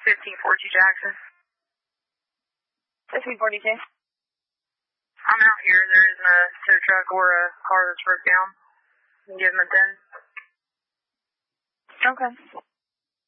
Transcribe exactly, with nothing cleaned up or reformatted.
fifteen forty-two Jackson. fifteen forty-two. I'm out here. There isn't a tow truck or a car that's broke down. You can give them a ten. Okay.